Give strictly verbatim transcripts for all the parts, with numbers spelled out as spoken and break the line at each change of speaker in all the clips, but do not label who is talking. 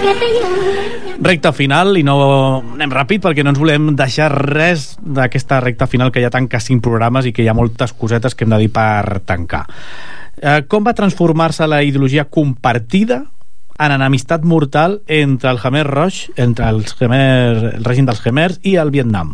Recta final, i no anem ràpid perquè no ens volem deixar res d'aquesta recta final, que ja tanca cinc programes i que hi ha moltes cosetes que hem de dir per tancar. Eh, com va transformar-se la ideologia compartida en enemistat mortal entre el Khmer Rouge, entre els Khmer, el règim dels Khmers i el Vietnam?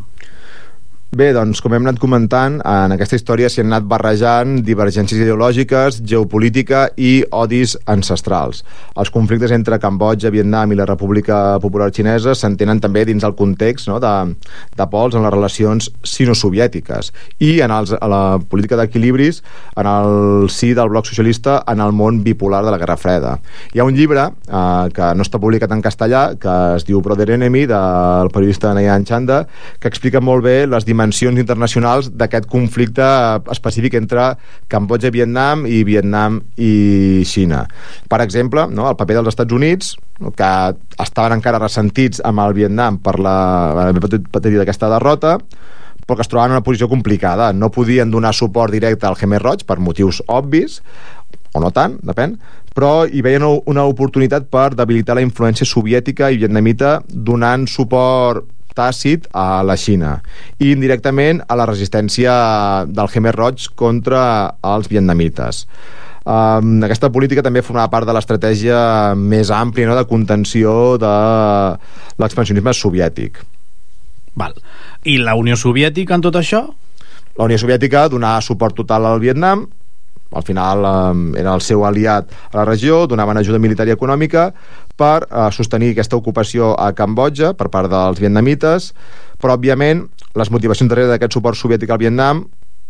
Bé, doncs, com hem anat comentant, en aquesta història s'hi han anat barrejant divergències ideològiques, geopolítica i odis ancestrals. Els conflictes entre Cambodja, Vietnam i la República Popular Xinesa s'entenen també dins el context, no?, de, de pols en les relacions sino-soviètiques i en els, a la política d'equilibris en el si del bloc socialista en el món bipolar de la Guerra Freda. Hi ha un llibre eh, que no està publicat en castellà, que es diu Brother Enemy, del periodista Nayan Chanda, que explica molt bé les dimensions dimensions internacionals d'aquest conflicte específic entre Cambodja i Vietnam i Vietnam i Xina. Per exemple, no, el paper dels Estats Units, que estaven encara ressentits amb el Vietnam per la patir d'aquesta derrota, però que es trobaven en una posició complicada. No podien donar suport directe al Khmer Rouge per motius obvis, o no tant, depèn, però hi veien una oportunitat per debilitar la influència soviètica i vietnamita donant suport tàcit a la Xina i indirectament a la resistència del Khmer Rouge contra els vietnamites. Um, aquesta política també formava part de l'estratègia més àmplia, no?, de contenció de l'expansionisme soviètic.
Val. I la Unió Soviètica en tot això?
La Unió Soviètica donava suport total al Vietnam. Al final eh, era el seu aliat a la regió, donaven ajuda militar i econòmica per eh, sostenir aquesta ocupació a Cambodja per part dels vietnamites, però òbviament les motivacions darrere d'aquest suport soviètic al Vietnam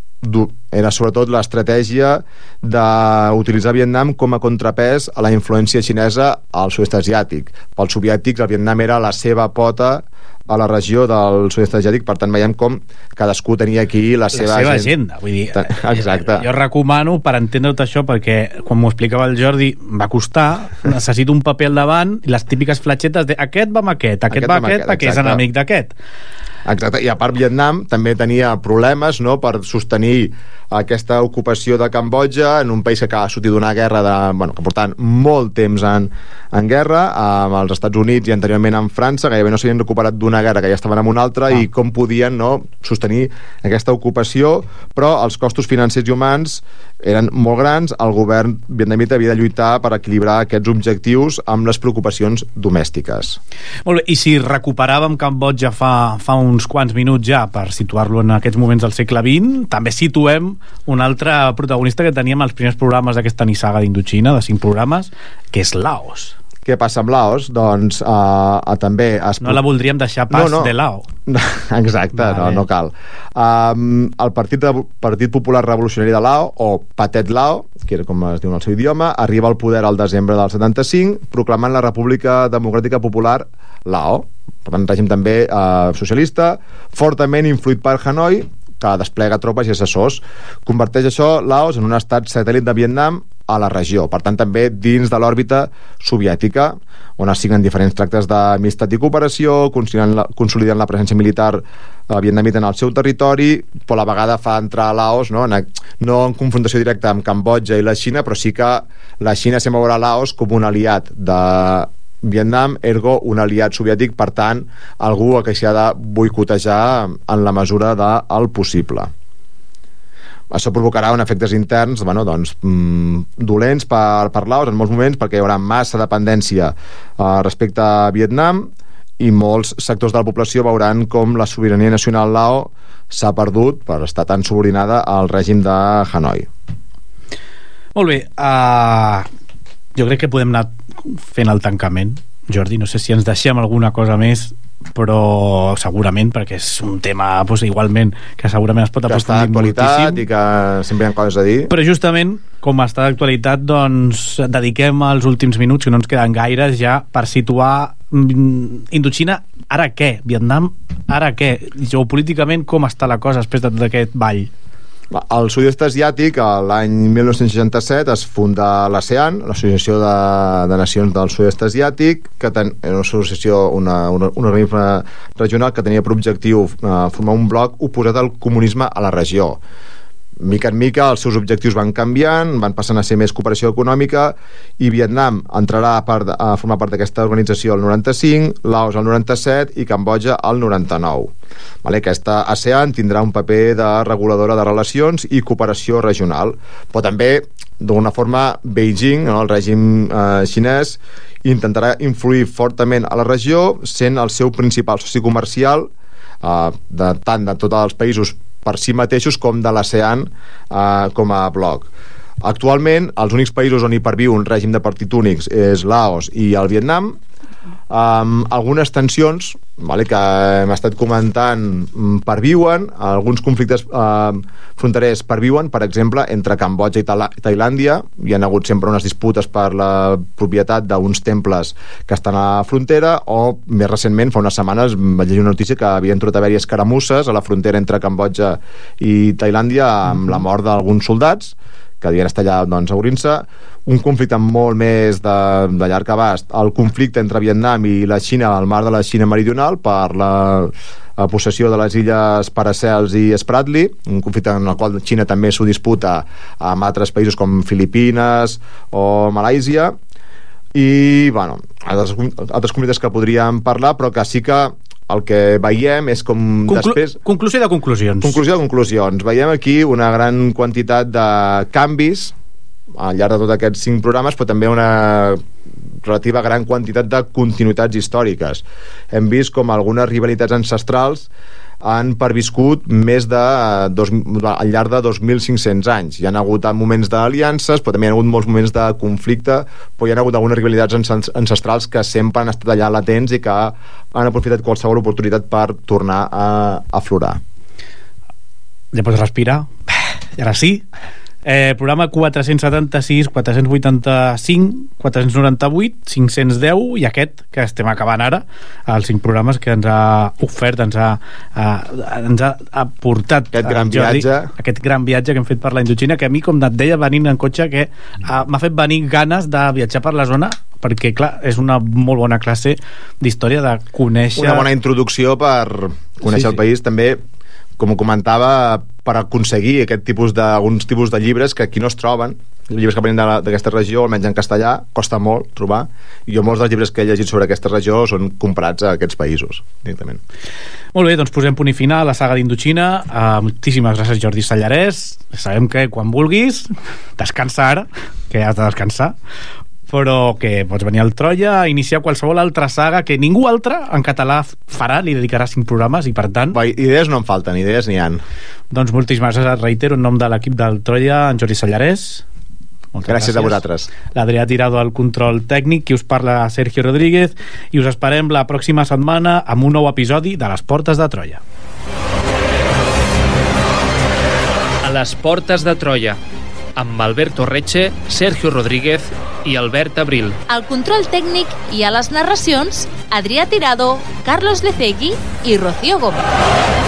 era sobretot l'estratègia d'utilitzar Vietnam com a contrapès a la influència xinesa al sud-est asiàtic. Pels soviètics el Vietnam era la seva pota a la regió del sud-est asiàtic, per tant veiem com cadascú tenia aquí la seva,
la seva agenda. Vull dir,
exacte.
Jo recomano, per entendre tot això, perquè quan m'ho explicava el Jordi va costar, necessito un paper al davant i les típiques fletxetes de aquest va amb aquest, aquest, aquest va amb aquest, aquest perquè és enemic d'aquest.
Exacte, i a part Vietnam també tenia problemes, no?, per sostenir aquesta ocupació de Cambodja en un país que acaba de sortir d'una guerra de, bueno, que portaven molt temps en, en guerra amb els Estats Units i anteriorment amb França, que gairebé no s'havien recuperat d'una guerra que ja estaven en una altra, ah. i com podien, no?, sostenir aquesta ocupació, però els costos financers i humans eren molt grans. El govern vietnamita havia de lluitar per equilibrar aquests objectius amb les preocupacions domèstiques.
Molt bé, i si recuperàvem Cambodja fa, fa uns quants minuts ja, per situar-lo en aquests moments del segle vint, també situem un altre protagonista que teníem als primers programes d'aquesta nissaga d'Indoxina, de cinc programes, que és Laos.
Què passa amb Laos? Doncs uh, uh, també... Es...
No la voldríem deixar pas no, no. de Laos.
Exacte, vale. no, no cal. Um, el Partit, Partit Popular Revolucionari de Laos, o Pathet Lao, que era com es diu en el seu idioma, arriba al poder al desembre del setanta-cinc, proclamant la República Democràtica Popular Lao. Per tant, règim també uh, socialista, fortament influït per Hanoi, que desplega tropes i assessors. Converteix això Laos en un estat satèl·lit de Vietnam a la regió, per tant també dins de l'òrbita soviètica, on es signen diferents tractes d'amistat i cooperació, consolidant la, consolidant la presència militar eh, vietnamita en el seu territori, però a la vegada fa entrar a Laos, no en, no en confrontació directa amb Cambodja i la Xina, però sí que la Xina sempre veurà Laos com un aliat de Vietnam, ergo un aliat soviètic, per tant algú a qui s'ha de boicotejar en la mesura del possible. Això provocarà un efectes interns, bueno, doncs, mmm, dolents per, per Laos en molts moments, perquè hi haurà massa dependència eh, respecte a Vietnam, i molts sectors de la població veuran com la sobirania nacional Lao s'ha perdut per estar tan subordinada al règim de Hanoi.
Molt bé, uh, jo crec que podem anar fent el tancament. Jordi, no sé si ens deixem alguna cosa més, però segurament, perquè és un tema doncs, igualment que segurament es pot aprofundir moltíssim
i que sempre hi ha coses a dir,
però justament com està d'actualitat, doncs dediquem els últims minuts, que no ens queden gaires ja, per situar Indoxina. Ara què? Vietnam, ara què? Geopolíticament com està la cosa després de tot aquest ball?
Al sud-est asiàtic, l'any mil nou-cents seixanta-set, es funda l'ASEAN, l'Associació de, de Nacions del Sud-est Asiàtic, que ten, era una associació, una, una, un organisme regional que tenia per objectiu eh, formar un bloc oposat al comunisme a la regió. mica en mica els seus objectius van canviant, van passant a ser més cooperació econòmica, i Vietnam entrarà a, part, a formar part d'aquesta organització el noranta-cinc, Laos el noranta-set i Cambodja el noranta-nou. Vale? Aquesta ASEAN tindrà un paper de reguladora de relacions i cooperació regional, però també d'alguna forma Beijing, no, el règim eh, xinès, intentarà influir fortament a la regió, sent el seu principal soci comercial eh, de, tant de tots els països per si mateixos com de l'ASEAN eh, com a bloc. Actualment, els únics països on hi perviu un règim de partit únics és Laos i el Vietnam, amb algunes tensions, vale, que hem estat comentant, perviuen, alguns conflictes eh, fronterers perviuen, per exemple, entre Cambodja i Tailàndia. Hi ha hagut sempre unes disputes per la propietat d'uns temples que estan a la frontera, o més recentment, fa unes setmanes, vaig llegir una notícia que havien trobat haver-hi escaramusses a la frontera entre Cambodja i Tailàndia amb la mort d'alguns soldats que devien estar allà, doncs, avorrint-se. Un conflicte molt més de, de llarg abast, el conflicte entre Vietnam i la Xina al mar de la Xina meridional per la, la possessió de les illes Paracels i Spratly, un conflicte en el qual Xina també s'ho disputa amb altres països com Filipines o Malàisia, i bueno, altres, altres conflictes que podríem parlar, però que sí que el que veiem és com
Conclu
després...
Conclusió de conclusions.
Conclusió de conclusions. Veiem aquí una gran quantitat de canvis al llarg de tots aquests cinc programes, però també una relativa gran quantitat de continuïtats històriques. Hem vist com algunes rivalitats ancestrals han perviscut més de dos, al llarg de dos mil cinc-cents anys. Hi ha hagut moments d'aliances, però també hi ha hagut molts moments de conflicte, però hi ha hagut algunes rivalitats ancestrals que sempre han estat allà latents i que han aprofitat qualsevol oportunitat per tornar a aflorar.
Ja pots respirar. I ara sí. Eh, programa quatre-cents setanta-sis, quatre-cents vuitanta-cinc, quatre-cents noranta-vuit, cinc-cents deu, i aquest que estem acabant ara, els cinc programes que ens ha ofert, ens ha, uh, ens ha aportat
aquest gran
Jordi,
viatge
aquest gran viatge que hem fet per la Indoxina, que a mi, com et deia, venint en cotxe, que uh, m'ha fet venir ganes de viatjar per la zona, perquè clar, és una molt bona classe d'història, de conèixer...
Una bona introducció per conèixer sí, el país, sí. També, com ho comentava, per aconseguir aquest tipus de, alguns tipus de llibres que aquí no es troben, llibres que venen d'aquesta regió, almenys en castellà, costa molt trobar, i jo molts dels llibres que he llegit sobre aquesta regió són comprats a aquests països, directament.
Molt bé, doncs posem punt i final a la saga d'Indoxina. Uh, moltíssimes gràcies, Jordi Sallarès. Sabem que quan vulguis, descansa ara, que has de descansar, però que pots venir al Troia a iniciar qualsevol altra saga que ningú altre en català farà, li dedicarà cinc programes, i per tant...
Va, idees no en falten, idees n'hi han.
Doncs moltíssimes gràcies, reitero, en nom de l'equip del Troia, en Jordi Sallarès.
Gràcies, gràcies a vosaltres.
L'Adrià Tirado al control tècnic, qui us parla, Sergio Rodríguez, i us esperem la pròxima setmana amb un nou episodi de Les Portes de Troia.
A les Portes de Troia, amb Alberto Reche, Sergio Rodríguez i Albert Abril.
Al control tècnic i a les narracions, Adrià Tirado, Carlos Lecegui i Rocío Gómez.